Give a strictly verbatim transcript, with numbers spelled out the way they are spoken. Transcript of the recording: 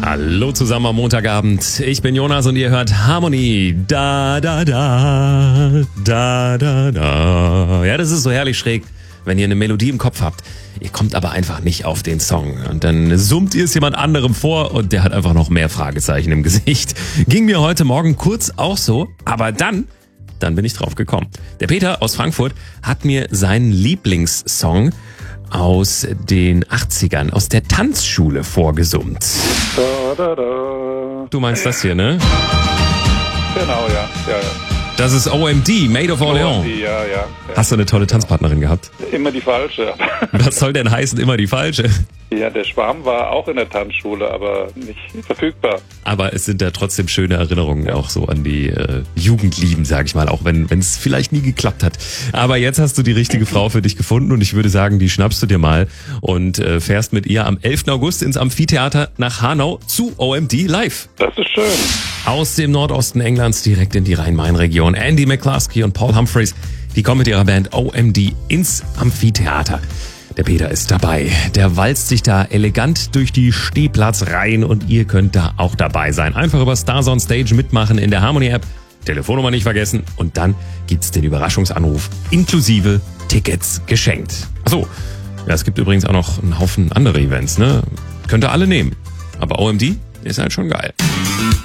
Hallo zusammen am Montagabend. Ich bin Jonas und ihr hört Harmonie. Da, da, da, da, da, da. Ja, das ist so herrlich schräg, wenn ihr eine Melodie im Kopf habt. Ihr kommt aber einfach nicht auf den Song. Und dann summt ihr es jemand anderem vor und der hat einfach noch mehr Fragezeichen im Gesicht. Ging mir heute Morgen kurz auch so, aber dann... Dann bin ich drauf gekommen. Der Peter aus Frankfurt hat mir seinen Lieblingssong aus den achtzigern, aus der Tanzschule vorgesummt. Da, da, da. Du meinst das hier, ne? Genau, ja. ja, ja. Das ist O M D, Maid of Orleans. Die, ja, ja, ja. Hast du eine tolle Tanzpartnerin gehabt? Immer die falsche. Was soll denn heißen, immer die falsche? Ja, der Schwarm war auch in der Tanzschule, aber nicht verfügbar. Aber es sind da trotzdem schöne Erinnerungen auch so an die äh, Jugendlieben, sag ich mal, auch wenn wenn es vielleicht nie geklappt hat. Aber jetzt hast du die richtige Frau für dich gefunden und ich würde sagen, die schnappst du dir mal und äh, fährst mit ihr am elften August ins Amphitheater nach Hanau zu O M D live. Das ist schön. Aus dem Nordosten Englands direkt in die Rhein-Main-Region. Andy McCluskey und Paul Humphreys, die kommen mit ihrer Band O M D ins Amphitheater. Der Peter ist dabei. Der walzt sich da elegant durch die Stehplatzreihen und ihr könnt da auch dabei sein. Einfach über Stars on Stage mitmachen in der Harmony-App. Telefonnummer nicht vergessen und dann gibt's den Überraschungsanruf inklusive Tickets geschenkt. Achso, ja, es gibt übrigens auch noch einen Haufen andere Events, ne? Könnt ihr alle nehmen. Aber O M D ist halt schon geil.